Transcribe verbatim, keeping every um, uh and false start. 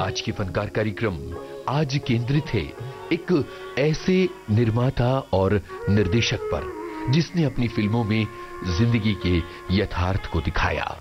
आज के फनकार कार्यक्रम आज केंद्रित है एक ऐसे निर्माता और निर्देशक पर जिसने अपनी फिल्मों में जिंदगी के यथार्थ को दिखाया।